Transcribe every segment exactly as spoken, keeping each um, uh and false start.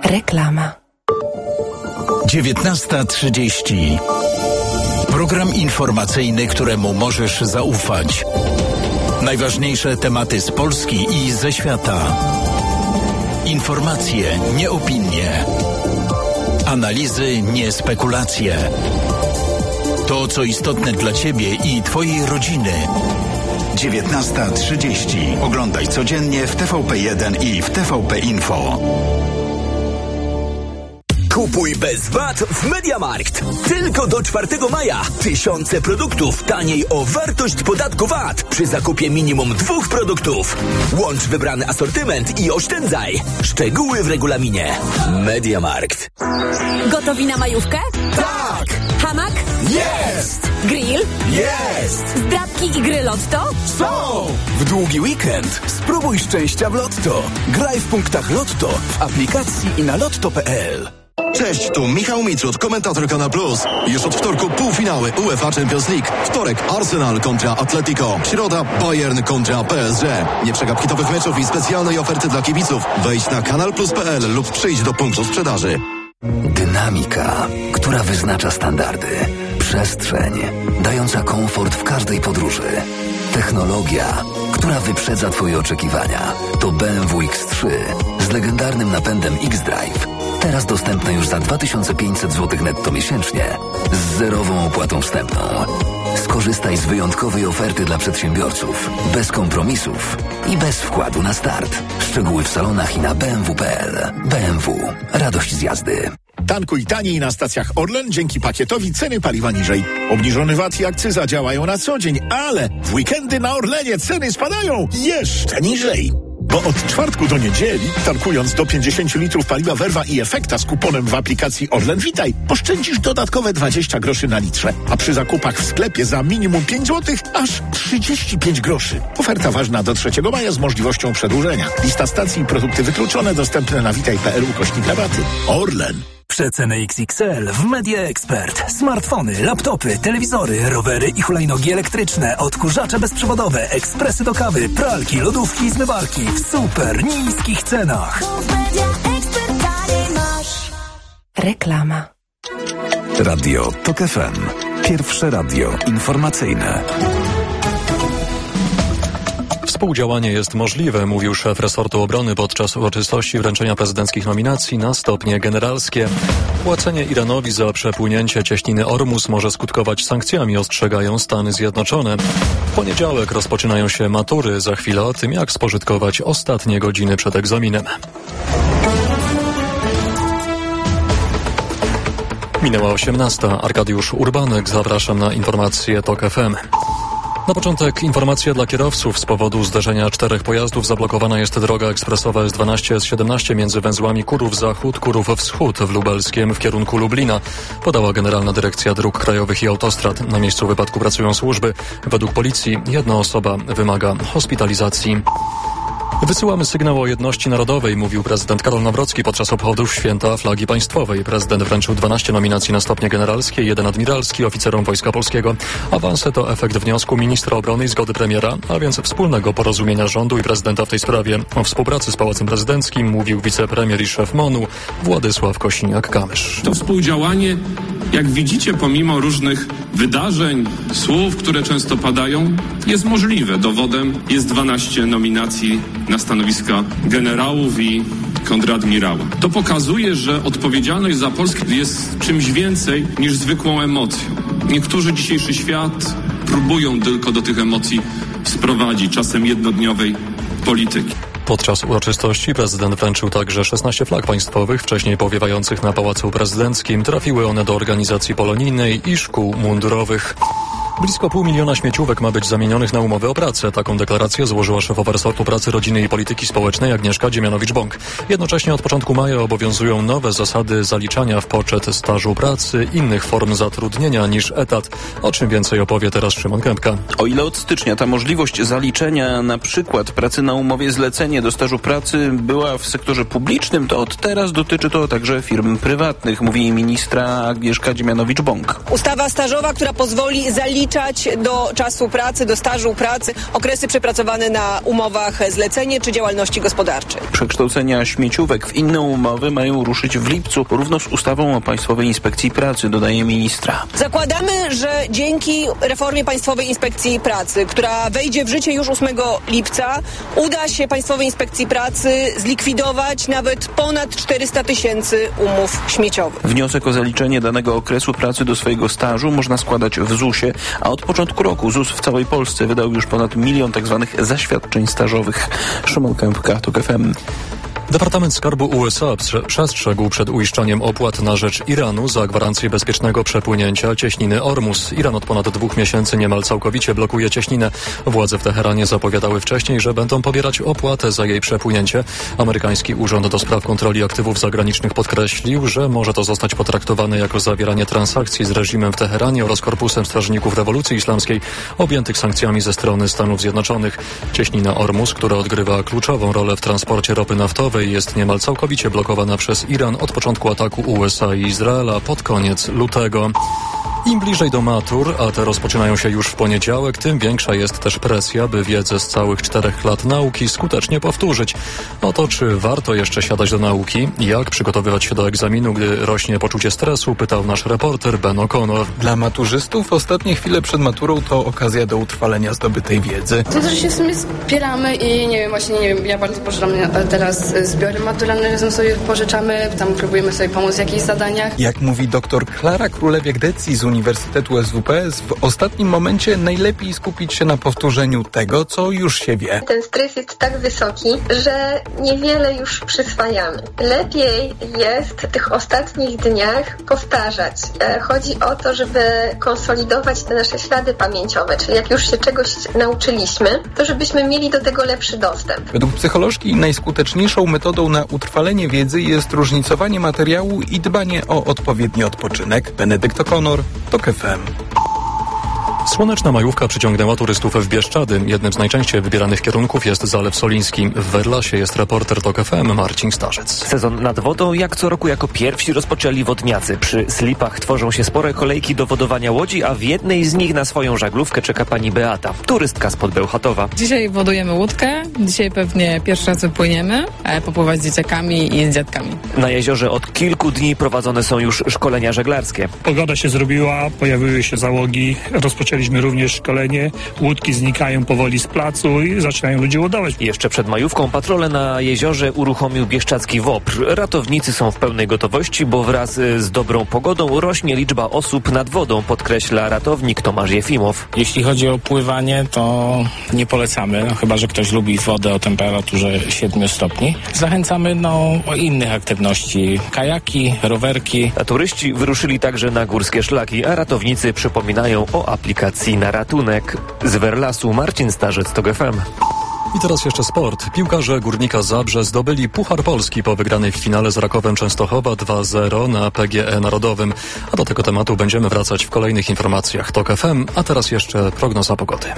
Reklama. dziewiętnasta trzydzieści. Program informacyjny, któremu możesz zaufać. Najważniejsze tematy z Polski i ze świata. Informacje, nie opinie. Analizy, nie spekulacje. To, co istotne dla Ciebie i Twojej rodziny. dziewiętnasta trzydzieści. Oglądaj codziennie w T V P jeden i w T V P Info. Kupuj bez V A T w MediaMarkt. Tylko do czwartego maja. Tysiące produktów taniej o wartość podatku V A T przy zakupie minimum dwóch produktów. Łącz wybrany asortyment i oszczędzaj. Szczegóły w regulaminie. MediaMarkt. Gotowi na majówkę? Tak! Hamak? Jest! Grill? Jest! Zdrabki i gry Lotto? Są! W długi weekend spróbuj szczęścia w Lotto. Graj w punktach Lotto, w aplikacji i na lotto kropka p l. Cześć, tu Michał Mitrud, komentator Kanal Plus. Już od wtorku półfinały UEFA Champions League. Wtorek Arsenal kontra Atletico. Środa Bayern kontra P S G. Nie przegap hitowych meczów i specjalnej oferty dla kibiców. Wejdź na kanal plus kropka p l lub przyjdź do punktu sprzedaży. Dynamika, która wyznacza standardy. Przestrzeń, dająca komfort w każdej podróży. Technologia, która wyprzedza Twoje oczekiwania. To B M W X trzy z legendarnym napędem X-Drive. Teraz dostępne już za dwa tysiące pięćset złotych netto miesięcznie z zerową opłatą wstępną. Skorzystaj z wyjątkowej oferty dla przedsiębiorców, bez kompromisów i bez wkładu na start. Szczegóły w salonach i na b m w kropka p l. B M W. Radość z jazdy. Tankuj taniej na stacjach Orlen, dzięki pakietowi ceny paliwa niżej. Obniżony V A T i akcyza działają na co dzień, ale w weekendy na Orlenie ceny spadają jeszcze niżej. Bo od czwartku do niedzieli, tankując do pięćdziesiąt litrów paliwa Verva i Efekta z kuponem w aplikacji Orlen Witaj, oszczędzisz dodatkowe dwadzieścia groszy na litrze, a przy zakupach w sklepie za minimum pięć złotych aż trzydzieści pięć groszy. Oferta ważna do trzeciego maja z możliwością przedłużenia. Lista stacji i produkty wykluczone dostępne na witaj kropka p l ukośnik rabaty. Orlen. Przeceny X X L w Media Expert. Smartfony, laptopy, telewizory, rowery i hulajnogi elektryczne, odkurzacze bezprzewodowe, ekspresy do kawy, pralki, lodówki i zmywarki w super niskich cenach. Reklama. Radio Tok F M. Pierwsze radio informacyjne. Współdziałanie jest możliwe, mówił szef resortu obrony podczas uroczystości wręczenia prezydenckich nominacji na stopnie generalskie. Płacenie Iranowi za przepłynięcie cieśniny Ormus może skutkować sankcjami, ostrzegają Stany Zjednoczone. W poniedziałek rozpoczynają się matury, za chwilę o tym, jak spożytkować ostatnie godziny przed egzaminem. Minęła osiemnasta. Arkadiusz Urbanek, zapraszam na informacje Tok F M. Na początek informacja dla kierowców. Z powodu zderzenia czterech pojazdów zablokowana jest droga ekspresowa S dwanaście S siedemnaście między węzłami Kurów Zachód, Kurów Wschód w Lubelskiem w kierunku Lublina, podała Generalna Dyrekcja Dróg Krajowych i Autostrad. Na miejscu wypadku pracują służby. Według policji jedna osoba wymaga hospitalizacji. Wysyłamy sygnał o jedności narodowej, mówił prezydent Karol Nawrocki podczas obchodów Święta Flagi Państwowej. Prezydent wręczył dwanaście nominacji na stopnie generalskie, jeden admiralski oficerom Wojska Polskiego. Awanse to efekt wniosku ministra obrony i zgody premiera, a więc wspólnego porozumienia rządu i prezydenta w tej sprawie. O współpracy z Pałacem Prezydenckim mówił wicepremier i szef MON-u Władysław Kosiniak-Kamysz. To współdziałanie, jak widzicie, pomimo różnych wydarzeń, słów, które często padają, jest możliwe. Dowodem jest dwanaście nominacji na stanowiska generałów i kontradmirała. To pokazuje, że odpowiedzialność za Polskę jest czymś więcej niż zwykłą emocją. Niektórzy dzisiejszy świat próbują tylko do tych emocji sprowadzić, czasem jednodniowej polityki. Podczas uroczystości prezydent wręczył także szesnaście flag państwowych, wcześniej powiewających na Pałacu Prezydenckim. Trafiły one do organizacji polonijnej i szkół mundurowych. Blisko pół miliona śmieciówek ma być zamienionych na umowy o pracę. Taką deklarację złożyła szefowa resortu pracy, rodziny i polityki społecznej Agnieszka Dziemianowicz-Bąk. Jednocześnie od początku maja obowiązują nowe zasady zaliczania w poczet stażu pracy innych form zatrudnienia niż etat. O czym więcej opowie teraz Szymon Kępka. O ile od stycznia ta możliwość zaliczenia na przykład pracy na umowie zlecenie do stażu pracy była w sektorze publicznym, to od teraz dotyczy to także firm prywatnych, mówi ministra Agnieszka Dziemianowicz-Bąk. Ustawa stażowa, która pozwoli zaliczyć zaliczać do czasu pracy, do stażu pracy okresy przepracowane na umowach zlecenie czy działalności gospodarczej. Przekształcenia śmieciówek w inne umowy mają ruszyć w lipcu, równo z ustawą o Państwowej Inspekcji Pracy, dodaje ministra. Zakładamy, że dzięki reformie Państwowej Inspekcji Pracy, która wejdzie w życie już ósmego lipca, uda się Państwowej Inspekcji Pracy zlikwidować nawet ponad czterysta tysięcy umów śmieciowych. Wniosek o zaliczenie danego okresu pracy do swojego stażu można składać w zusie, a od początku roku ZUS w całej Polsce wydał już ponad milion tak zwanych zaświadczeń stażowych. Szymon Kępka, TOK F M. Departament Skarbu U S A przestrzegł przed uiszczaniem opłat na rzecz Iranu za gwarancję bezpiecznego przepłynięcia cieśniny Ormus. Iran od ponad dwóch miesięcy niemal całkowicie blokuje cieśninę. Władze w Teheranie zapowiadały wcześniej, że będą pobierać opłatę za jej przepłynięcie. Amerykański Urząd do Spraw Kontroli Aktywów Zagranicznych podkreślił, że może to zostać potraktowane jako zawieranie transakcji z reżimem w Teheranie oraz Korpusem Strażników Rewolucji Islamskiej objętych sankcjami ze strony Stanów Zjednoczonych. Cieśnina Ormus, która odgrywa kluczową rolę w transporcie ropy naftowej, jest niemal całkowicie blokowana przez Iran od początku ataku U S A i Izraela pod koniec lutego. Im bliżej do matur, a te rozpoczynają się już w poniedziałek, tym większa jest też presja, by wiedzę z całych czterech lat nauki skutecznie powtórzyć. O to, czy warto jeszcze siadać do nauki, jak przygotowywać się do egzaminu, gdy rośnie poczucie stresu, pytał nasz reporter Ben O'Connor. Dla maturzystów ostatnie chwile przed maturą to okazja do utrwalenia zdobytej wiedzy. To też się w sumie zbieramy i nie wiem, właśnie nie wiem, ja bardzo pożyczam teraz zbiory maturalne, razem sobie pożyczamy, tam próbujemy sobie pomóc w jakichś zadaniach. Jak mówi doktor Klara Królewiak-Decji z Uniwersytetu S W P S, w ostatnim momencie najlepiej skupić się na powtórzeniu tego, co już się wie. Ten stres jest tak wysoki, że niewiele już przyswajamy. Lepiej jest w tych ostatnich dniach powtarzać. Chodzi o to, żeby konsolidować te nasze ślady pamięciowe, czyli jak już się czegoś nauczyliśmy, to żebyśmy mieli do tego lepszy dostęp. Według psycholożki najskuteczniejszą metodą na utrwalenie wiedzy jest różnicowanie materiału i dbanie o odpowiedni odpoczynek. Benedykt O'Connor, TOK F M. Słoneczna majówka przyciągnęła turystów w Bieszczady. Jednym z najczęściej wybieranych kierunków jest Zalew Soliński. W Werlasie jest reporter TOK F M Marcin Starzec. Sezon nad wodą jak co roku jako pierwsi rozpoczęli wodniacy. Przy slipach tworzą się spore kolejki do wodowania łodzi, a w jednej z nich na swoją żaglówkę czeka pani Beata, turystka spod Bełchatowa. Dzisiaj wodujemy łódkę, dzisiaj pewnie pierwszy raz wypłyniemy, popływać z dzieciakami i z dziadkami. Na jeziorze od kilku dni prowadzone są już szkolenia żeglarskie. Pogoda się zrobiła, pojawiły się załogi, rozpoczęliśmy również szkolenie, łódki znikają powoli z placu i zaczynają ludzie ładować. Jeszcze przed majówką patrole na jeziorze uruchomił bieszczadzki WOPR. Ratownicy są w pełnej gotowości, bo wraz z dobrą pogodą rośnie liczba osób nad wodą, podkreśla ratownik Tomasz Jefimow. Jeśli chodzi o pływanie, to nie polecamy, no, chyba że ktoś lubi wodę o temperaturze siedmiu stopni. Zachęcamy no, o innych aktywności, kajaki, rowerki. A turyści wyruszyli także na górskie szlaki, a ratownicy przypominają o aplikacji na ratunek. Z Werlasu Marcin Starzec, TOK F M. I teraz jeszcze sport. Piłkarze Górnika Zabrze zdobyli Puchar Polski po wygranej w finale z Rakowem Częstochowa dwa zero na P G E Narodowym. A do tego tematu będziemy wracać w kolejnych informacjach TOK F M, a teraz jeszcze prognoza pogody.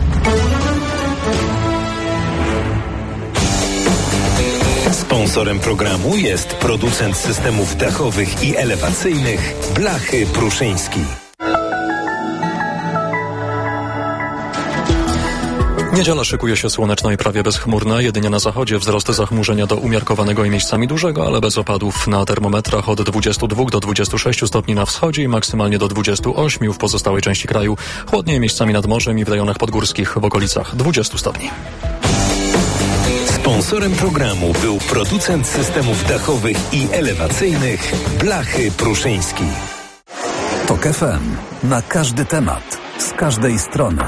Sponsorem programu jest producent systemów dachowych i elewacyjnych Blachy Pruszyński. Niedziela szykuje się słoneczna i prawie bezchmurna. Jedynie na zachodzie wzrost zachmurzenia do umiarkowanego i miejscami dużego, ale bez opadów. Na termometrach od dwudziestu dwóch do dwudziestu sześciu stopni na wschodzie i maksymalnie do dwudziestu ośmiu w pozostałej części kraju. Chłodniej miejscami nad morzem i w rejonach podgórskich w okolicach dwudziestu stopni. Sponsorem programu był producent systemów dachowych i elewacyjnych Blachy Pruszyński. TOK F M. Na każdy temat. Z każdej strony.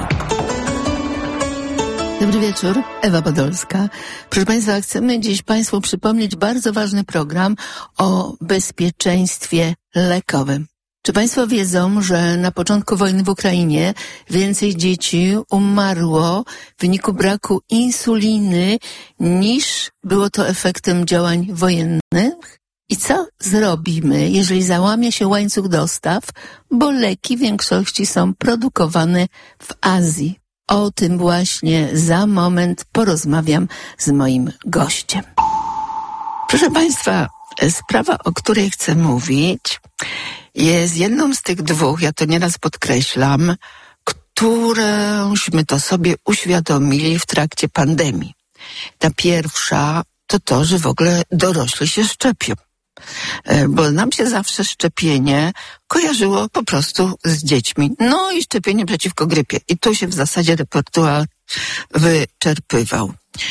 Dobry wieczór, Ewa Podolska. Proszę Państwa, chcemy dziś Państwu przypomnieć bardzo ważny program o bezpieczeństwie lekowym. Czy Państwo wiedzą, że na początku wojny w Ukrainie więcej dzieci umarło w wyniku braku insuliny niż było to efektem działań wojennych? I co zrobimy, jeżeli załamie się łańcuch dostaw, bo leki w większości są produkowane w Azji? O tym właśnie za moment porozmawiam z moim gościem. Proszę Państwa, sprawa, o której chcę mówić, jest jedną z tych dwóch, ja to nieraz podkreślam, któreśmy to sobie uświadomili w trakcie pandemii. Ta pierwsza to to, że w ogóle dorośli się szczepią. Bo nam się zawsze szczepienie kojarzyło po prostu z dziećmi. No i szczepienie przeciwko grypie. I tu się w zasadzie repertuar wyczerpywał.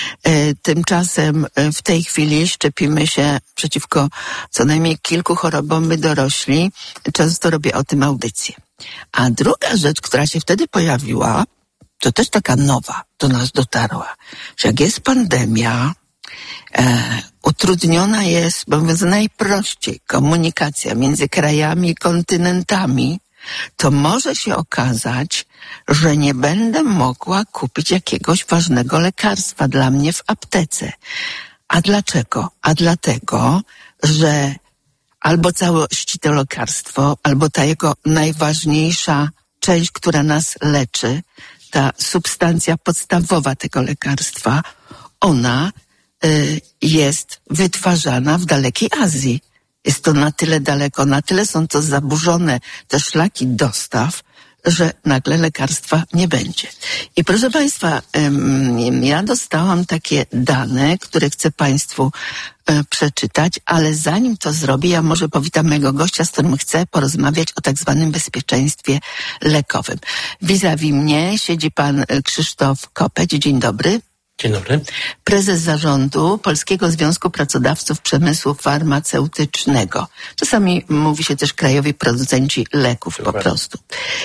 Tymczasem w tej chwili szczepimy się przeciwko co najmniej kilku chorobom my dorośli. Często robię o tym audycję. A druga rzecz, która się wtedy pojawiła, to też taka nowa, do nas dotarła, że jak jest pandemia, e, utrudniona jest, bo mówiąc najprościej, komunikacja między krajami i kontynentami, to może się okazać, że nie będę mogła kupić jakiegoś ważnego lekarstwa dla mnie w aptece. A dlaczego? A dlatego, że albo całości to lekarstwo, albo ta jego najważniejsza część, która nas leczy, ta substancja podstawowa tego lekarstwa, ona y, jest wytwarzana w dalekiej Azji. Jest to na tyle daleko, na tyle są to zaburzone te szlaki dostaw, że nagle lekarstwa nie będzie. I proszę Państwa, ym, ja dostałam takie dane, które chcę Państwu y, przeczytać, ale zanim to zrobię, ja może powitam mojego gościa, z którym chcę porozmawiać o tak zwanym bezpieczeństwie lekowym. Vis-a-vis mnie siedzi pan Krzysztof Kopeć. Dzień dobry. Dzień dobry. Prezes zarządu Polskiego Związku Pracodawców Przemysłu Farmaceutycznego. Czasami mówi się też krajowi producenci leków. Super. Po prostu.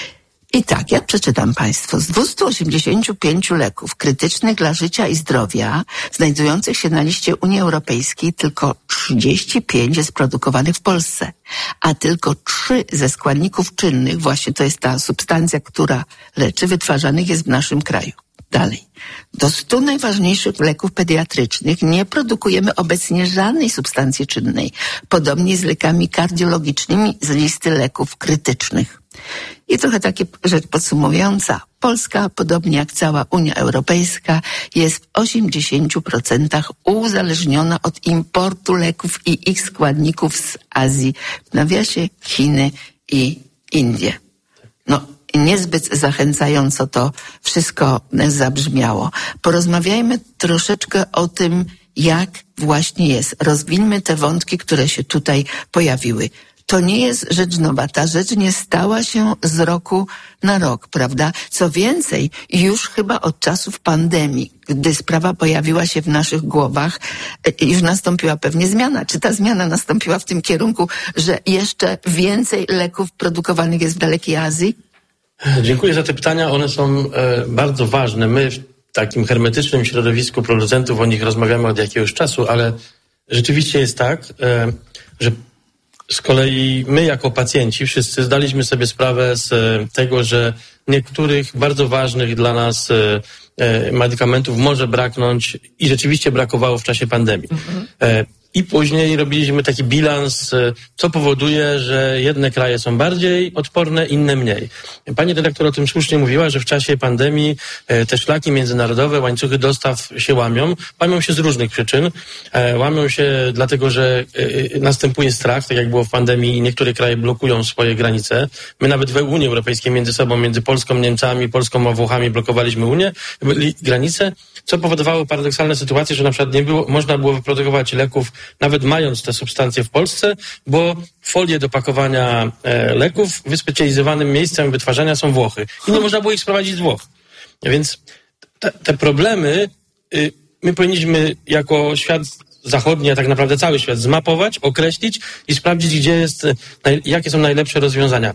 I tak, ja przeczytam Państwu. Z dwieście osiemdziesiąt pięć leków krytycznych dla życia i zdrowia znajdujących się na liście Unii Europejskiej tylko trzydzieści pięć jest produkowanych w Polsce, a tylko trzy ze składników czynnych, właśnie to jest ta substancja, która leczy, wytwarzanych jest w naszym kraju. Dalej. Do stu najważniejszych leków pediatrycznych nie produkujemy obecnie żadnej substancji czynnej, podobnie z lekami kardiologicznymi z listy leków krytycznych. I trochę takie rzecz podsumowująca. Polska, podobnie jak cała Unia Europejska, jest w osiemdziesięciu procentach uzależniona od importu leków i ich składników z Azji, w nawiasie Chiny i Indie. No, niezbyt zachęcająco to wszystko zabrzmiało. Porozmawiajmy troszeczkę o tym, jak właśnie jest. Rozwiniemy te wątki, które się tutaj pojawiły. To nie jest rzecz nowa. Ta rzecz nie stała się z roku na rok, prawda? Co więcej, już chyba od czasów pandemii, gdy sprawa pojawiła się w naszych głowach, już nastąpiła pewnie zmiana. Czy ta zmiana nastąpiła w tym kierunku, że jeszcze więcej leków produkowanych jest w dalekiej Azji? Dziękuję za te pytania. One są e, bardzo ważne. My w takim hermetycznym środowisku producentów o nich rozmawiamy od jakiegoś czasu, ale rzeczywiście jest tak, e, że z kolei my jako pacjenci wszyscy zdaliśmy sobie sprawę z tego, że niektórych bardzo ważnych dla nas e, medykamentów może braknąć i rzeczywiście brakowało w czasie pandemii. Mhm. E, I później robiliśmy taki bilans, co powoduje, że jedne kraje są bardziej odporne, inne mniej. Pani dyrektor o tym słusznie mówiła, że w czasie pandemii te szlaki międzynarodowe, łańcuchy dostaw się łamią. Łamią się z różnych przyczyn. Łamią się dlatego, że następuje strach, tak jak było w pandemii i niektóre kraje blokują swoje granice. My nawet w Unii Europejskiej między sobą, między Polską, Niemcami, Polską a Włochami blokowaliśmy Unię, granice, co powodowało paradoksalne sytuacje, że na przykład nie było, można było wyprodukować leków nawet mając te substancje w Polsce, bo folie do pakowania e, leków wyspecjalizowanym miejscem wytwarzania są Włochy. I nie można było ich sprowadzić z Włoch. Więc te, te problemy y, my powinniśmy jako świat zachodni, a tak naprawdę cały świat zmapować, określić i sprawdzić, gdzie jest, naj, jakie są najlepsze rozwiązania.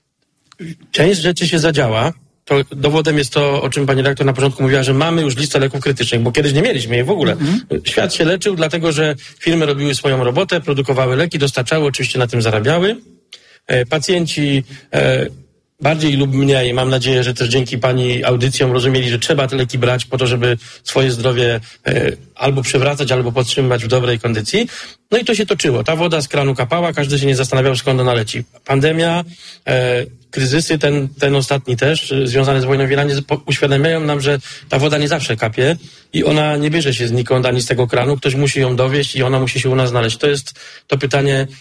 Część rzeczy się zadziała. To dowodem jest to, o czym pani redaktor na początku mówiła, że mamy już listę leków krytycznych, bo kiedyś nie mieliśmy jej w ogóle. Mm-hmm. Świat się leczył, dlatego że firmy robiły swoją robotę, produkowały leki, dostarczały, oczywiście na tym zarabiały. E, pacjenci e, bardziej lub mniej, mam nadzieję, że też dzięki pani audycjom rozumieli, że trzeba te leki brać po to, żeby swoje zdrowie e, albo przywracać, albo podtrzymywać w dobrej kondycji. No i to się toczyło. Ta woda z kranu kapała, każdy się nie zastanawiał, skąd ona leci. Pandemia, e, kryzysy, ten, ten ostatni też, związany z wojną w Iranie, uświadamiają nam, że ta woda nie zawsze kapie i ona nie bierze się znikąd ani z tego kranu. Ktoś musi ją dowieść i ona musi się u nas znaleźć. To jest to pytanie,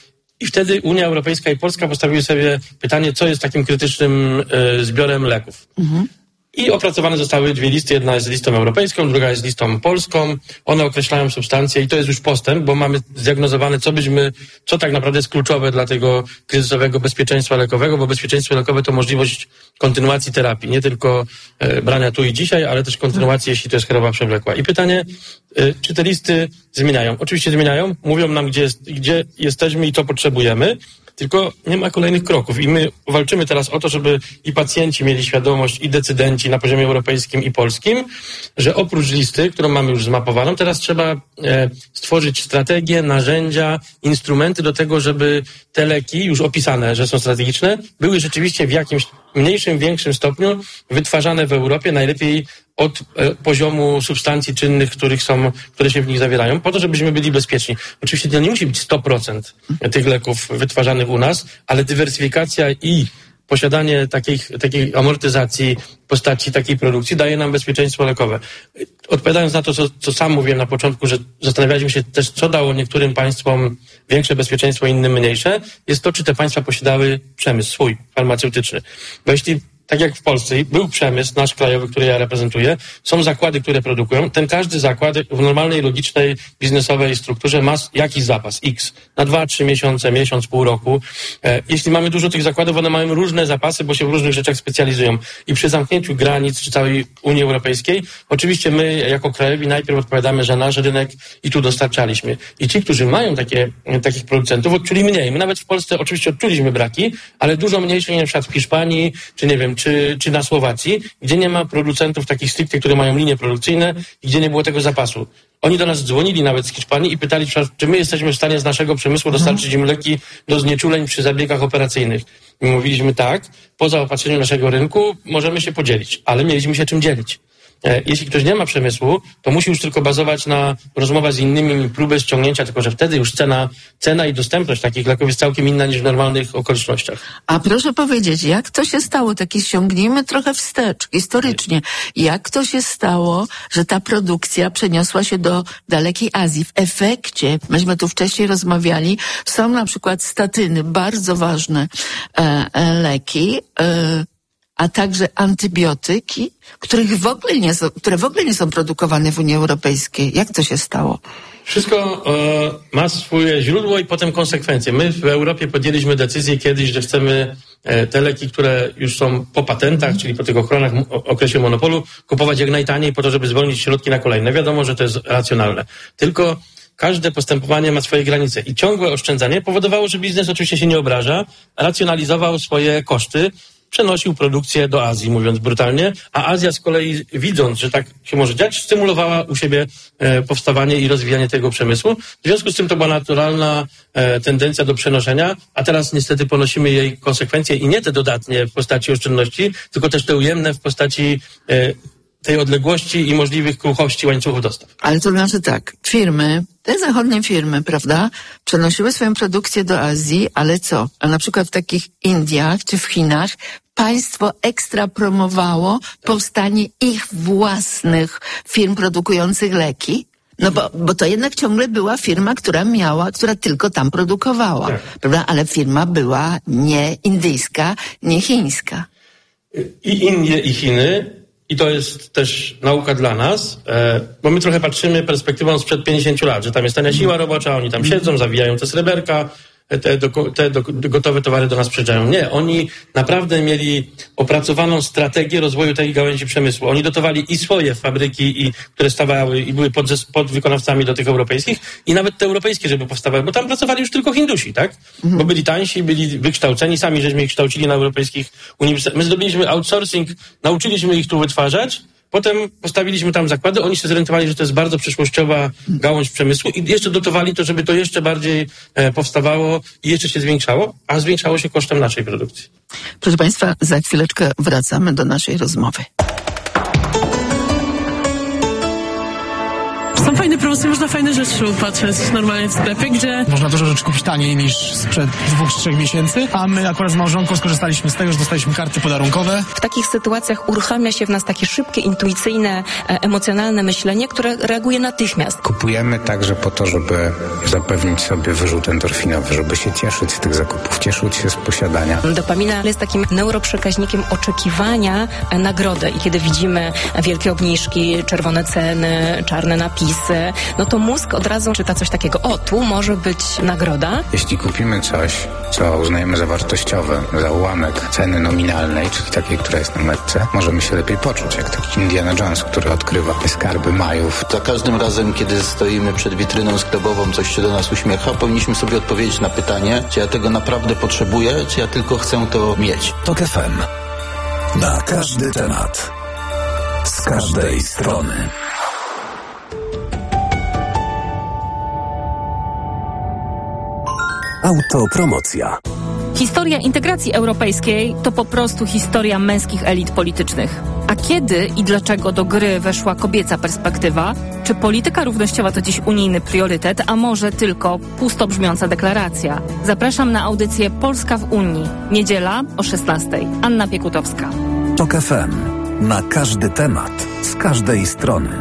I wtedy Unia Europejska i Polska postawiły sobie pytanie, co jest takim krytycznym y, zbiorem leków. Mhm. I opracowane zostały dwie listy. Jedna jest listą europejską, druga jest listą polską. One określają substancje i to jest już postęp, bo mamy zdiagnozowane, co byśmy, co tak naprawdę jest kluczowe dla tego kryzysowego bezpieczeństwa lekowego, bo bezpieczeństwo lekowe to możliwość kontynuacji terapii, nie tylko e, brania tu i dzisiaj, ale też kontynuacji, jeśli to jest choroba przewlekła. I pytanie, e, czy te listy zmieniają? Oczywiście zmieniają, mówią nam, gdzie, jest, gdzie jesteśmy i co potrzebujemy, tylko nie ma kolejnych kroków i my walczymy teraz o to, żeby i pacjenci mieli świadomość, i decydenci na poziomie europejskim i polskim, że oprócz listy, którą mamy już zmapowaną, teraz trzeba e, stworzyć strategie, narzędzia, instrumenty do tego, żeby te leki, już opisane, że są strategiczne, były rzeczywiście w jakimś mniejszym, większym stopniu wytwarzane w Europie, najlepiej od e, poziomu substancji czynnych, których są, które się w nich zawierają, po to, żebyśmy byli bezpieczni. Oczywiście to nie musi być sto procent tych leków wytwarzanych u nas, ale dywersyfikacja i posiadanie takich, takiej amortyzacji w postaci takiej produkcji daje nam bezpieczeństwo lekowe. Odpowiadając na to, co, co sam mówiłem na początku, że zastanawialiśmy się też, co dało niektórym państwom większe bezpieczeństwo, innym mniejsze, jest to, czy te państwa posiadały przemysł swój, farmaceutyczny. Bo jeśli tak jak w Polsce był przemysł nasz krajowy, który ja reprezentuję, są zakłady, które produkują. Ten każdy zakład w normalnej, logicznej, biznesowej strukturze ma jakiś zapas X na dwa, trzy miesiące, miesiąc, pół roku. E, jeśli mamy dużo tych zakładów, one mają różne zapasy, bo się w różnych rzeczach specjalizują. I przy zamknięciu granic czy całej Unii Europejskiej, oczywiście my jako krajowi najpierw odpowiadamy za nasz rynek i tu dostarczaliśmy. I ci, którzy mają takie, takich producentów, odczuli mniej. My nawet w Polsce oczywiście odczuliśmy braki, ale dużo mniejsze niż na przykład w Hiszpanii, czy nie wiem, Czy, czy na Słowacji, gdzie nie ma producentów takich stricte, które mają linie produkcyjne i gdzie nie było tego zapasu. Oni do nas dzwonili nawet z Hiszpanii i pytali, czy my jesteśmy w stanie z naszego przemysłu dostarczyć im leki do znieczuleń przy zabiegach operacyjnych. I mówiliśmy tak, po zaopatrzeniu naszego rynku możemy się podzielić, ale mieliśmy się czym dzielić. Jeśli ktoś nie ma przemysłu, to musi już tylko bazować na rozmowach z innymi, próbę ściągnięcia, tylko że wtedy już cena, cena i dostępność takich leków jest całkiem inna niż w normalnych okolicznościach. A proszę powiedzieć, jak to się stało, taki ściągnijmy trochę wstecz, historycznie, jak to się stało, że ta produkcja przeniosła się do dalekiej Azji? W efekcie, myśmy tu wcześniej rozmawiali, są na przykład statyny, bardzo ważne e, e, leki, e, a także antybiotyki, których w ogóle nie są, które w ogóle nie są produkowane w Unii Europejskiej. Jak to się stało? Wszystko e, ma swoje źródło i potem konsekwencje. My w Europie podjęliśmy decyzję kiedyś, że chcemy e, te leki, które już są po patentach, czyli po tych ochronach, o, okresie monopolu, kupować jak najtaniej po to, żeby zwolnić środki na kolejne. Wiadomo, że to jest racjonalne. Tylko każde postępowanie ma swoje granice i ciągłe oszczędzanie powodowało, że biznes oczywiście się nie obraża, racjonalizował swoje koszty, przenosił produkcję do Azji, mówiąc brutalnie, a Azja z kolei, widząc, że tak się może dziać, stymulowała u siebie e, powstawanie i rozwijanie tego przemysłu. W związku z tym to była naturalna e, tendencja do przenoszenia, a teraz niestety ponosimy jej konsekwencje i nie te dodatnie w postaci oszczędności, tylko też te ujemne w postaci e, tej odległości i możliwych kruchości łańcuchów dostaw. Ale to znaczy tak, firmy, te zachodnie firmy, prawda, przenosiły swoją produkcję do Azji, ale co? A na przykład w takich Indiach czy w Chinach państwo ekstra promowało powstanie ich własnych firm produkujących leki. No bo, bo to jednak ciągle była firma, która miała, która tylko tam produkowała, tak, prawda? Ale firma była nie indyjska, nie chińska. I Indie, i Chiny. I to jest też nauka dla nas, e, bo my trochę patrzymy perspektywą sprzed pięćdziesięciu lat, że tam jest tania siła robocza, oni tam siedzą, zawijają te sreberka, te, do, te do, gotowe towary do nas przyjeżdżają. Nie, oni naprawdę mieli opracowaną strategię rozwoju tej gałęzi przemysłu. Oni dotowali i swoje fabryki, i, które stawały i były pod, pod wykonawcami do tych europejskich, i nawet te europejskie, żeby powstawały, bo tam pracowali już tylko Hindusi, tak? Mhm. Bo byli tańsi, byli wykształceni, sami żeśmy ich kształcili na europejskich uniwersytetach. My zrobiliśmy outsourcing, nauczyliśmy ich tu wytwarzać, potem postawiliśmy tam zakłady, oni się zorientowali, że to jest bardzo przyszłościowa gałąź przemysłu i jeszcze dotowali to, żeby to jeszcze bardziej e, powstawało i jeszcze się zwiększało, a zwiększało się kosztem naszej produkcji. Proszę Państwa, za chwileczkę wracamy do naszej rozmowy. Są fajne promocje, można fajne rzeczy upatrzeć normalnie w sklepie, gdzie... Można dużo rzeczy kupić taniej niż sprzed dwóch, trzech miesięcy, a my akurat z małżonką skorzystaliśmy z tego, że dostaliśmy karty podarunkowe. W takich sytuacjach uruchamia się w nas takie szybkie, intuicyjne, emocjonalne myślenie, które reaguje natychmiast. Kupujemy także po to, żeby zapewnić sobie wyrzut endorfinowy, żeby się cieszyć z tych zakupów, cieszyć się z posiadania. Dopamina jest takim neuroprzekaźnikiem oczekiwania nagrody i kiedy widzimy wielkie obniżki, czerwone ceny, czarne napisy, no to mózg od razu czyta coś takiego, o, tu może być nagroda. Jeśli kupimy coś, co uznajemy za wartościowe, za ułamek ceny nominalnej, czyli takiej, która jest na metce, możemy się lepiej poczuć, jak taki Indiana Jones, który odkrywa te skarby Majów. Za każdym razem, kiedy stoimy przed witryną sklepową, coś się do nas uśmiecha, powinniśmy sobie odpowiedzieć na pytanie, czy ja tego naprawdę potrzebuję, czy ja tylko chcę to mieć. Tok F M. Na każdy temat. Z każdej strony. Autopromocja. Historia integracji europejskiej to po prostu historia męskich elit politycznych. A kiedy i dlaczego do gry weszła kobieca perspektywa? Czy polityka równościowa to dziś unijny priorytet, a może tylko pusto brzmiąca deklaracja? Zapraszam na audycję Polska w Unii. Niedziela o szesnastej. Anna Piekutowska. Tok F M. Na każdy temat. Z każdej strony.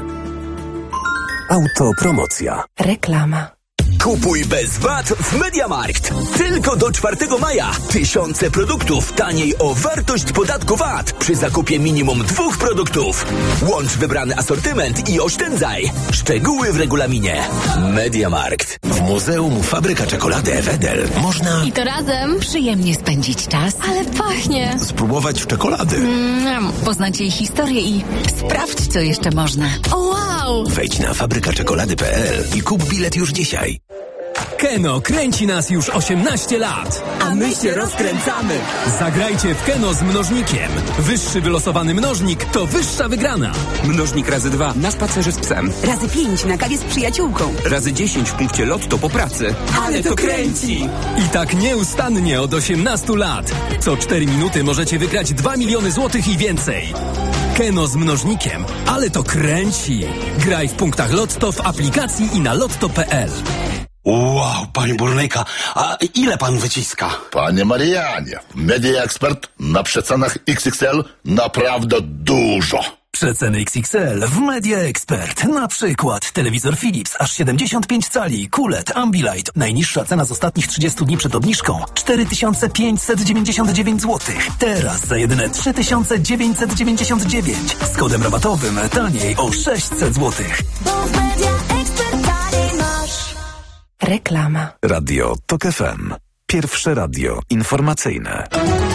Autopromocja. Reklama. Kupuj bez V A T w MediaMarkt. Tylko do czwartego maja. Tysiące produktów taniej o wartość podatku V A T przy zakupie minimum dwóch produktów. Łącz wybrany asortyment i oszczędzaj. Szczegóły w regulaminie. MediaMarkt. W Muzeum Fabryka Czekolady Wedel można... I to razem przyjemnie spędzić czas. Ale pachnie. Spróbować czekolady. Mm, poznać jej historię i sprawdź, co jeszcze można. O, wow! Wejdź na fabryka czekolady kropka p l i kup bilet już dzisiaj. Keno kręci nas już osiemnaście lat. A my się rozkręcamy. Zagrajcie w Keno z mnożnikiem. Wyższy wylosowany mnożnik to wyższa wygrana. Mnożnik razy dwa na spacerze z psem. Razy pięć na kawie z przyjaciółką. Razy dziesięć w punkcie lotto po pracy. Ale to kręci! I tak nieustannie od osiemnastu lat. Co cztery minuty możecie wygrać dwa miliony złotych i więcej. Keno z mnożnikiem. Ale to kręci. Graj w punktach Lotto, w aplikacji i na lotto kropka p l. Wow, panie burnyka, a ile pan wyciska? Panie Marianie, Media Expert na przecenach X X L naprawdę dużo. Przeceny X X L w Media Expert. Na przykład telewizor Philips aż siedemdziesiąt pięć cali, Q L E D, Ambilight. Najniższa cena z ostatnich trzydziestu dni przed obniżką cztery tysiące pięćset dziewięćdziesiąt dziewięć złotych. Teraz za jedyne trzy tysiące dziewięćset dziewięćdziesiąt dziewięć. Z kodem rabatowym taniej o sześćset złotych. Reklama. Radio Tok F M. Pierwsze radio informacyjne.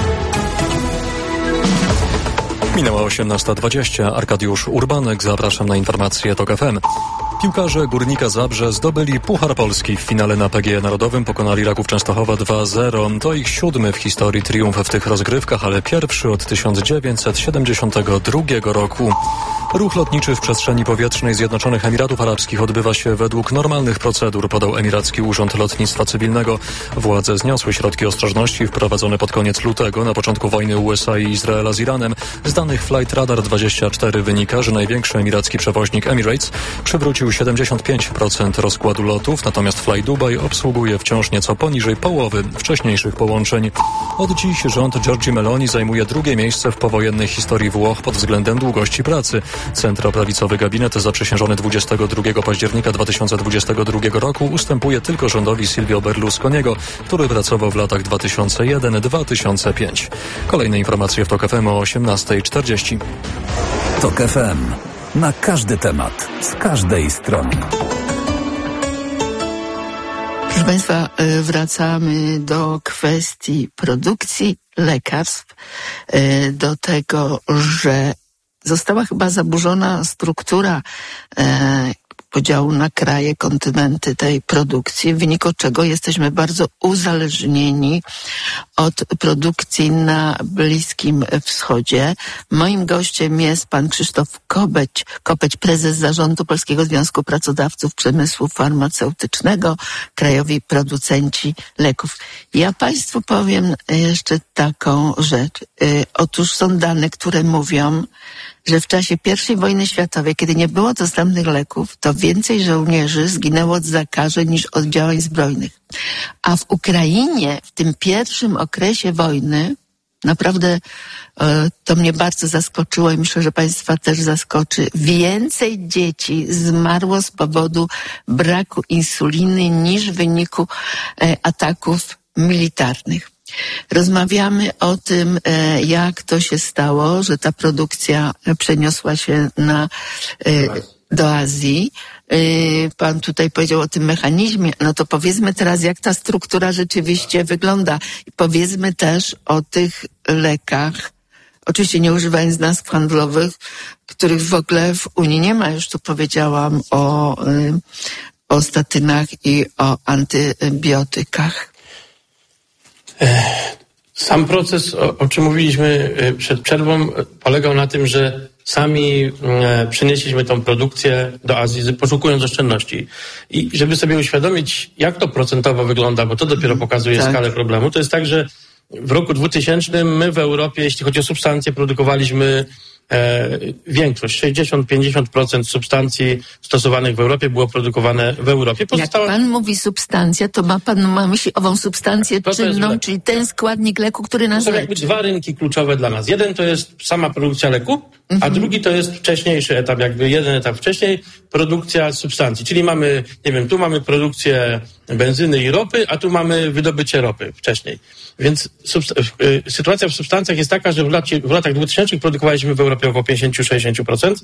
Minęła osiemnasta dwadzieścia. Arkadiusz Urbanek. Zapraszam na informacje Tok F M. Piłkarze Górnika Zabrze zdobyli Puchar Polski. W finale na P G E Narodowym pokonali Raków Częstochowa dwa zero. To ich siódmy w historii triumf w tych rozgrywkach, ale pierwszy od tysiąc dziewięćset siedemdziesiątego drugiego roku. Ruch lotniczy w przestrzeni powietrznej Zjednoczonych Emiratów Arabskich odbywa się według normalnych procedur, podał Emiracki Urząd Lotnictwa Cywilnego. Władze zniosły środki ostrożności wprowadzone pod koniec lutego, na początku wojny U S A i Izraela z Iranem. Z danych Flight Radar dwadzieścia cztery wynika, że największy emiracki przewoźnik Emirates przywrócił siedemdziesiąt pięć procent rozkładu lotów, natomiast Fly Dubai obsługuje wciąż nieco poniżej połowy wcześniejszych połączeń. Od dziś rząd Giorgi Meloni zajmuje drugie miejsce w powojennej historii Włoch pod względem długości pracy. Centroprawicowy gabinet zaprzysiężony dwudziestego drugiego października dwa tysiące dwudziestego drugiego roku ustępuje tylko rządowi Silvio Berlusconiego, który pracował w latach dwa tysiące jeden do dwa tysiące piątego. Kolejne informacje w Tok F M o osiemnasta czterdzieści. Tok F M. Na każdy temat, z każdej strony. Proszę Państwa, wracamy do kwestii produkcji lekarstw, do tego, że została chyba zaburzona struktura podziału na kraje, kontynenty tej produkcji, w wyniku czego jesteśmy bardzo uzależnieni od produkcji na Bliskim Wschodzie. Moim gościem jest pan Krzysztof Kopeć, Kopeć, prezes zarządu Polskiego Związku Pracodawców Przemysłu Farmaceutycznego, krajowi producenci leków. Ja Państwu powiem jeszcze taką rzecz. Otóż są dane, które mówią, że w czasie pierwszej wojny światowej, kiedy nie było dostępnych leków, to więcej żołnierzy zginęło od zakażeń niż od działań zbrojnych. A w Ukrainie w tym pierwszym okresie wojny naprawdę e, to mnie bardzo zaskoczyło i myślę, że Państwa też zaskoczy. Więcej dzieci zmarło z powodu braku insuliny niż w wyniku e, ataków militarnych. Rozmawiamy o tym, e, jak to się stało, że ta produkcja przeniosła się na, e, do Azji. Pan tutaj powiedział o tym mechanizmie, no to powiedzmy teraz, jak ta struktura rzeczywiście wygląda. I powiedzmy też o tych lekach, oczywiście nie używając nazw handlowych, których w ogóle w Unii nie ma. Już tu powiedziałam o, o statynach i o antybiotykach. Sam proces, o, o czym mówiliśmy przed przerwą, polegał na tym, że sami e, przenieśliśmy tą produkcję do Azji, poszukując oszczędności. I żeby sobie uświadomić, jak to procentowo wygląda, bo to dopiero pokazuje tak. skalę problemu, to jest tak, że w roku dwutysięcznym my w Europie, jeśli chodzi o substancje, produkowaliśmy e, większość, sześćdziesiąt do pięćdziesięciu procent substancji stosowanych w Europie było produkowane w Europie. Pozostała... Jak pan mówi substancja, to ma pan na myśli ową substancję to czynną, to czyli ten składnik leku, który nas leczy. To są leczy. jakby dwa rynki kluczowe dla nas. Jeden to jest sama produkcja leku, mhm. a drugi to jest wcześniejszy etap, jakby jeden etap wcześniej, produkcja substancji. Czyli mamy, nie wiem, tu mamy produkcję benzyny i ropy, a tu mamy wydobycie ropy wcześniej. Więc subst- y, sytuacja w substancjach jest taka, że w, lacie, w latach dwutysięcznych produkowaliśmy w Europie około pięćdziesiąt do sześćdziesięciu procent,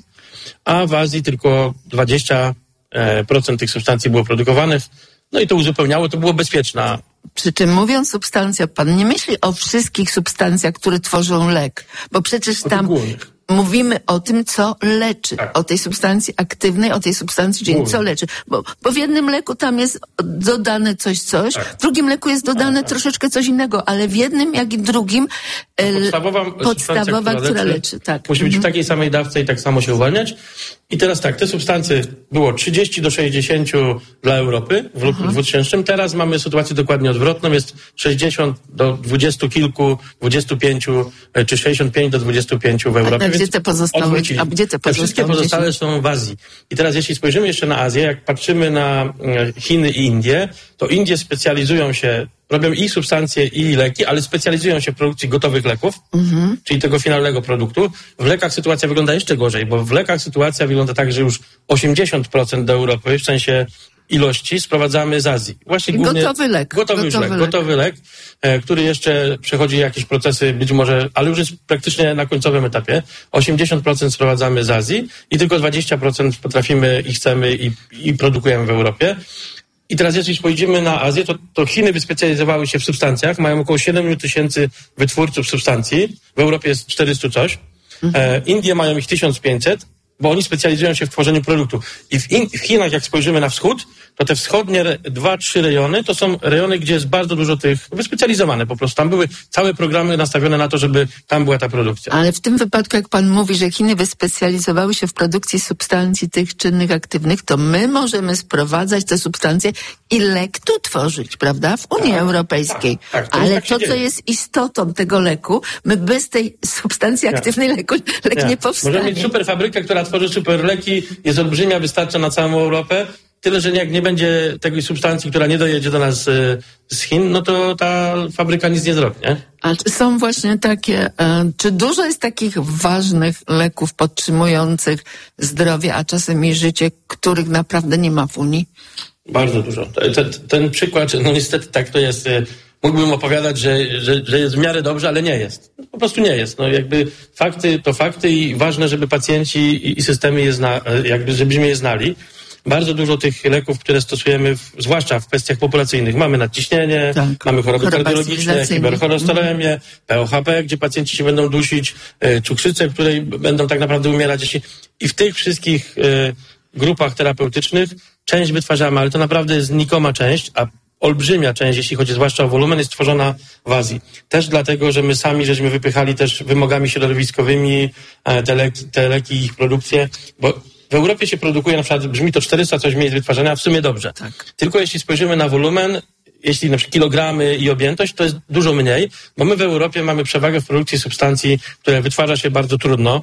a w Azji tylko dwadzieścia procent tych substancji było produkowanych. No i to uzupełniało, to było bezpieczna. Przy czym mówiąc substancja, pan nie myśli o wszystkich substancjach, które tworzą lek, bo przecież tam mówimy o tym, co leczy, tak. o tej substancji aktywnej, o tej substancji, czyli Mówię. co leczy. Bo, bo w jednym leku tam jest dodane coś, coś, tak. w drugim leku jest dodane tak. troszeczkę coś innego, ale w jednym, jak i w drugim e, podstawowa, podstawowa która, która leczy, leczy tak. musi być mhm. w takiej samej dawce i tak samo się uwalniać. I teraz tak, te substancje było trzydzieści do sześćdziesięciu dla Europy w roku dwutysięcznym. Teraz mamy sytuację dokładnie odwrotną. Jest sześćdziesiąt do dwudziestu kilku, dwudziestu pięciu, czy sześćdziesiąt pięć do dwudziestu pięciu w Europie. A gdzie te pozostałe? A gdzie te, te wszystkie pozostałe są w Azji. I teraz jeśli spojrzymy jeszcze na Azję, jak patrzymy na Chiny i Indie, to Indie specjalizują się, robią i substancje, i leki, ale specjalizują się w produkcji gotowych leków, mhm. czyli tego finalnego produktu. W lekach sytuacja wygląda jeszcze gorzej, bo w lekach sytuacja wygląda tak, że już osiemdziesiąt procent do Europy, w sensie ilości, sprowadzamy z Azji. Właśnie głównie gotowy lek. Gotowy, gotowy, lek, lek. gotowy lek, e, który jeszcze przechodzi jakieś procesy, być może, ale już jest praktycznie na końcowym etapie. osiemdziesiąt procent sprowadzamy z Azji i tylko dwadzieścia procent potrafimy i chcemy i, i produkujemy w Europie. I teraz jeśli spojrzymy na Azję, to, to Chiny wyspecjalizowały się w substancjach, mają około siedem tysięcy wytwórców substancji, w Europie jest czterysta coś, mhm. e, Indie mają ich tysiąc pięćset, bo oni specjalizują się w tworzeniu produktu. I w, in, w Chinach, jak spojrzymy na wschód, to te wschodnie dwa, trzy rejony, to są rejony, gdzie jest bardzo dużo tych wyspecjalizowane po prostu. Tam były całe programy nastawione na to, żeby tam była ta produkcja. Ale w tym wypadku, jak pan mówi, że Chiny wyspecjalizowały się w produkcji substancji tych czynnych, aktywnych, to my możemy sprowadzać te substancje i lek tu tworzyć, prawda? W Unii tak, Europejskiej. Tak, tak, to Ale tak to, co dzieje. jest istotą tego leku, my bez tej substancji tak. aktywnej leku, lek nie, nie powstanie. Możemy mieć super fabrykę, która tworzy super leki, jest olbrzymia, wystarcza na całą Europę. Tyle, że jak nie będzie tej substancji, która nie dojedzie do nas z Chin, no to ta fabryka nic nie zrobi, nie? A czy są właśnie takie, czy dużo jest takich ważnych leków podtrzymujących zdrowie, a czasem i życie, których naprawdę nie ma w Unii? Bardzo dużo. Ten, ten przykład, no niestety tak to jest. Mógłbym opowiadać, że, że, że jest w miarę dobrze, ale nie jest. Po prostu nie jest. No jakby fakty to fakty i ważne, żeby pacjenci i, i systemy je zna, jakby żebyśmy je znali. Bardzo dużo tych leków, które stosujemy, w, zwłaszcza w kwestiach populacyjnych. Mamy nadciśnienie, tak. mamy choroby kardiologiczne, hipercholesterolemie, P O H P, gdzie pacjenci się będą dusić, e, cukrzycę, w której będą tak naprawdę umierać. Jeśli... I w tych wszystkich e, grupach terapeutycznych część wytwarzamy, ale to naprawdę jest znikoma część, a olbrzymia część, jeśli chodzi zwłaszcza o wolumen, jest tworzona w Azji. Też dlatego, że my sami żeśmy wypychali też wymogami środowiskowymi e, te, leki, te leki i ich produkcję, bo w Europie się produkuje, na przykład brzmi to czterysta coś miejsc wytwarzania, a w sumie dobrze. Tak. Tylko jeśli spojrzymy na wolumen, jeśli na przykład kilogramy i objętość, to jest dużo mniej, bo my w Europie mamy przewagę w produkcji substancji, które wytwarza się bardzo trudno,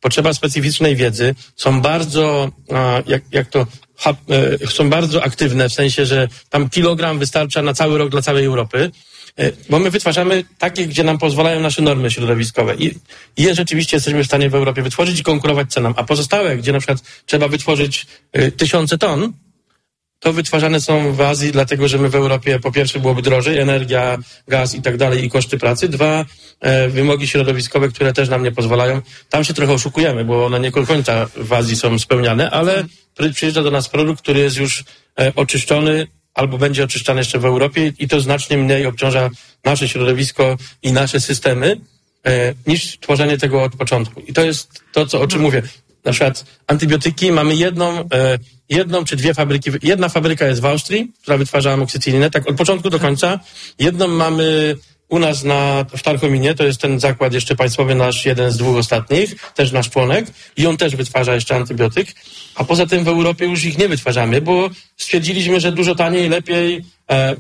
potrzeba specyficznej wiedzy, są bardzo, jak, jak to, są bardzo aktywne, w sensie, że tam kilogram wystarcza na cały rok dla całej Europy, bo my wytwarzamy takie, gdzie nam pozwalają nasze normy środowiskowe i, i je rzeczywiście jesteśmy w stanie w Europie wytworzyć i konkurować ceną, a pozostałe, gdzie na przykład trzeba wytworzyć y, tysiące ton, to wytwarzane są w Azji, dlatego że my w Europie po pierwsze byłoby drożej, energia, gaz i tak dalej i koszty pracy. Dwa, e, wymogi środowiskowe, które też nam nie pozwalają. Tam się trochę oszukujemy, bo one nie do końca w Azji są spełniane, ale przyjeżdża do nas produkt, który jest już e, oczyszczony albo będzie oczyszczany jeszcze w Europie i to znacznie mniej obciąża nasze środowisko i nasze systemy e, niż tworzenie tego od początku. I to jest to, co, o czym mówię. Na przykład antybiotyki, mamy jedną, e, jedną czy dwie fabryki. Jedna fabryka jest w Austrii, która wytwarza amoksicyllinę, tak od początku do końca. Jedną mamy u nas na, w Tarchominie, to jest ten zakład jeszcze państwowy, nasz jeden z dwóch ostatnich, też nasz członek i on też wytwarza jeszcze antybiotyk. A poza tym w Europie już ich nie wytwarzamy, bo stwierdziliśmy, że dużo taniej, lepiej, e,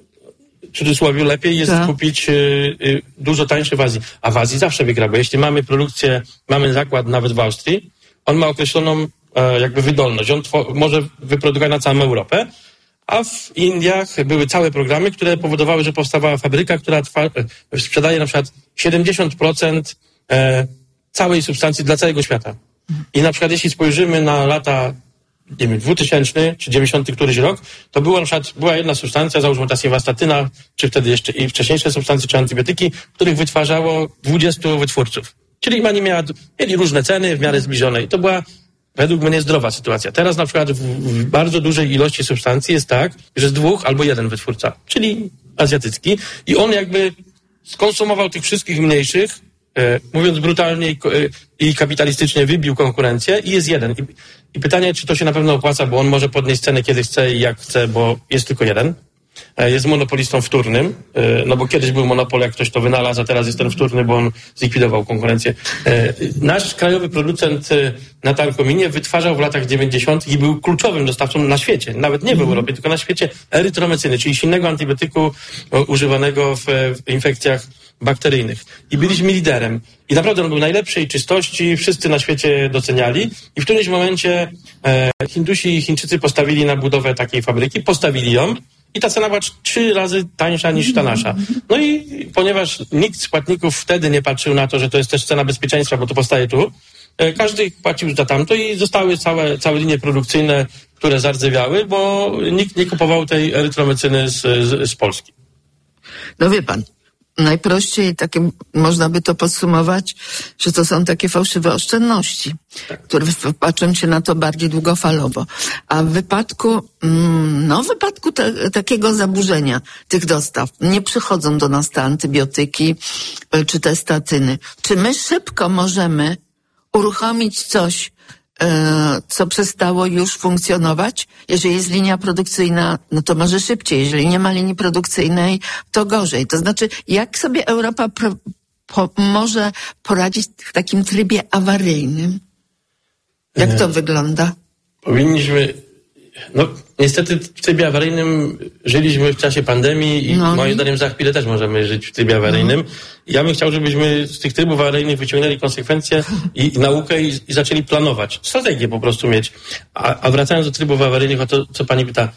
w cudzysłowie lepiej jest tak. kupić y, y, dużo tańsze w Azji. A w Azji zawsze wygra, bo jeśli mamy produkcję, mamy zakład nawet w Austrii, on ma określoną e, jakby wydolność. On two- może wyprodukować na całą Europę, a w Indiach były całe programy, które powodowały, że powstawała fabryka, która trwa, e, sprzedaje na przykład siedemdziesiąt procent e, całej substancji dla całego świata. I na przykład jeśli spojrzymy na lata nie wiem, dwutysięczny czy dziewięćdziesiąty któryś rok, to była na przykład była jedna substancja, załóżmy ta simvastatyna, czy wtedy jeszcze i wcześniejsze substancje, czy antybiotyki, których wytwarzało dwudziestu wytwórców. Czyli oni miała, mieli różne ceny w miarę zbliżone i to była według mnie zdrowa sytuacja. Teraz na przykład w, w bardzo dużej ilości substancji jest tak, że z dwóch albo jeden wytwórca, czyli azjatycki i on jakby skonsumował tych wszystkich mniejszych, e, mówiąc brutalnie i, e, i kapitalistycznie wybił konkurencję i jest jeden. I, I pytanie, czy to się na pewno opłaca, bo on może podnieść cenę kiedy chce i jak chce, bo jest tylko jeden. Jest monopolistą wtórnym, no bo kiedyś był monopol, jak ktoś to wynalazł, a teraz jest ten wtórny, bo on zlikwidował konkurencję. Nasz krajowy producent na Tarchominie wytwarzał w latach dziewięćdziesiątych i był kluczowym dostawcą na świecie, nawet nie w Europie, tylko na świecie erytromecyny, czyli silnego antybiotyku używanego w, w infekcjach bakteryjnych. I byliśmy liderem. I naprawdę on był najlepszej czystości, wszyscy na świecie doceniali i w którymś momencie e, Hindusi i Chińczycy postawili na budowę takiej fabryki, postawili ją i ta cena była trzy razy tańsza niż ta nasza. No i ponieważ nikt z płatników wtedy nie patrzył na to, że to jest też cena bezpieczeństwa, bo to powstaje tu, każdy płacił za tamto i zostały całe, całe linie produkcyjne, które zardzewiały, bo nikt nie kupował tej erytromecyny z, z, z Polski. No wie pan, najprościej takie, można by to podsumować, że to są takie fałszywe oszczędności, tak. które patrzą się na to bardziej długofalowo. A w wypadku, no w wypadku te, takiego zaburzenia tych dostaw, nie przychodzą do nas te antybiotyki czy te statyny. Czy my szybko możemy uruchomić coś, co przestało już funkcjonować? Jeżeli jest linia produkcyjna, no to może szybciej. Jeżeli nie ma linii produkcyjnej, to gorzej. To znaczy, jak sobie Europa pro, po, może poradzić w takim trybie awaryjnym? Jak to wygląda? Powinniśmy... No, niestety w trybie awaryjnym żyliśmy w czasie pandemii i no, moim zdaniem za chwilę też możemy żyć w trybie awaryjnym. No. Ja bym chciał, żebyśmy z tych trybów awaryjnych wyciągnęli konsekwencje i, i naukę i, i zaczęli planować. Strategię po prostu mieć. A, a wracając do trybów awaryjnych, o to, co pani pyta,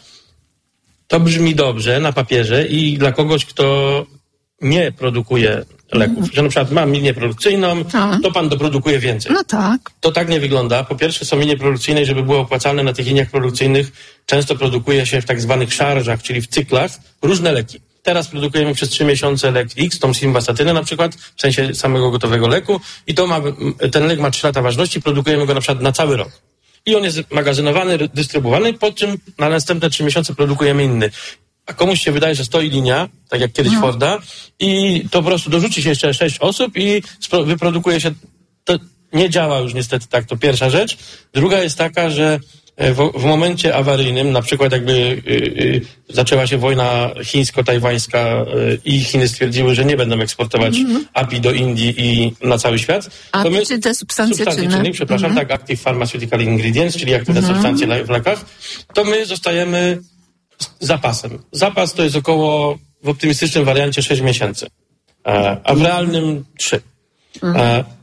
to brzmi dobrze na papierze i dla kogoś, kto nie produkuje leków. Że na przykład mam linię produkcyjną, tak. to pan doprodukuje więcej. No tak. To tak nie wygląda. Po pierwsze są linie produkcyjne, żeby było opłacalne na tych liniach produkcyjnych. Często produkuje się w tak zwanych szarżach, czyli w cyklach, różne leki. Teraz produkujemy przez trzy miesiące lek X, tą simvastatynę na przykład, w sensie samego gotowego leku i to ma, ten lek ma trzy lata ważności, produkujemy go na przykład na cały rok. I on jest magazynowany, dystrybuowany, po czym na następne trzy miesiące produkujemy inny. A komuś się wydaje, że stoi linia, tak jak kiedyś no. Forda, i to po prostu dorzuci się jeszcze sześć osób i spro- wyprodukuje się... To nie działa już niestety tak, to pierwsza rzecz. Druga jest taka, że w, w momencie awaryjnym, na przykład jakby y, y, zaczęła się wojna chińsko-tajwańska y, i Chiny stwierdziły, że nie będą eksportować mm-hmm. A P I do Indii i na cały świat. A to my, czy te substancje, substancje czynne? Przepraszam, mm-hmm. tak, Active Pharmaceutical Ingredients, czyli aktywne mm-hmm. substancje w lekach, to my zostajemy zapasem. Zapas to jest około, w optymistycznym wariancie, sześć miesięcy, a w realnym trzy.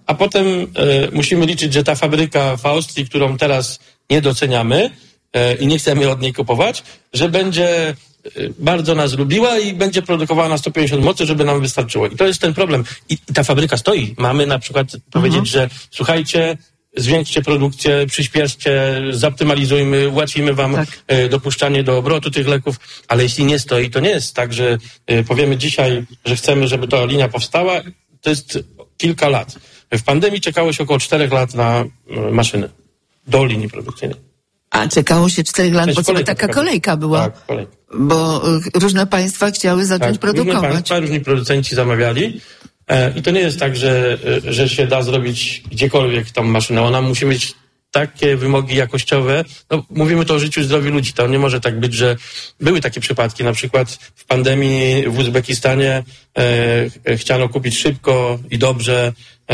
a potem e, musimy liczyć, że ta fabryka w Austrii, którą teraz nie doceniamy e, i nie chcemy od niej kupować, że będzie e, bardzo nas lubiła i będzie produkowała na sto pięćdziesiąt mocy, żeby nam wystarczyło. I to jest ten problem. I, i ta fabryka stoi. Mamy na przykład mhm. powiedzieć, że słuchajcie, zwiększcie produkcję, przyspieszcie, zoptymalizujmy, ułatwimy wam tak. e, dopuszczanie do obrotu tych leków, ale jeśli nie stoi, to nie jest tak, że e, powiemy dzisiaj, że chcemy, żeby ta linia powstała. To jest kilka lat. W pandemii czekało się około czterech lat na e, maszyny do linii produkcyjnej. A czekało się czterech lat, bo kolejka, taka kolejka była. Tak, kolejka. Bo różne państwa chciały zacząć tak, produkować. Różne państwa, różni producenci zamawiali. I to nie jest tak, że, że się da zrobić gdziekolwiek tą maszynę. Ona musi mieć takie wymogi jakościowe. No, mówimy to o życiu i zdrowiu ludzi. To nie może tak być, że były takie przypadki. Na przykład w pandemii w Uzbekistanie e, chciano kupić szybko i dobrze e,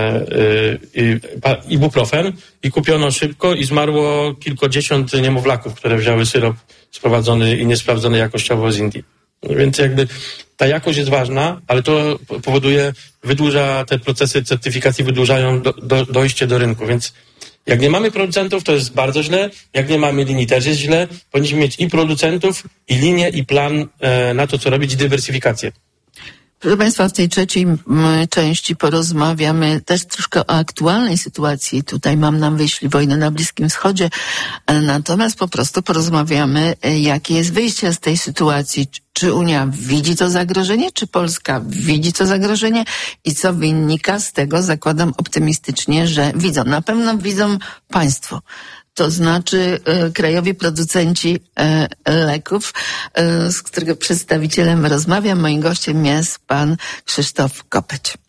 e, ibuprofen i kupiono szybko i zmarło kilkadziesiąt niemowlaków, które wzięły syrop sprowadzony i niesprawdzony jakościowo z Indii. Więc jakby ta jakość jest ważna, ale to powoduje, wydłuża te procesy certyfikacji, wydłużają do, do, dojście do rynku. Więc jak nie mamy producentów, to jest bardzo źle. Jak nie mamy linii, też jest źle. Powinniśmy mieć i producentów, i linię, i plan e, na to, co robić, i dywersyfikację. Proszę Państwa, w tej trzeciej części porozmawiamy też troszkę o aktualnej sytuacji. Tutaj mam na myśli wojnę na Bliskim Wschodzie. Natomiast po prostu porozmawiamy, jakie jest wyjście z tej sytuacji. Czy Unia widzi to zagrożenie, czy Polska widzi to zagrożenie i co wynika z tego, zakładam optymistycznie, że widzą. Na pewno widzą państwo. To znaczy e, krajowi producenci e, leków, e, z którego przedstawicielem rozmawiam. Moim gościem jest pan Krzysztof Kopeć.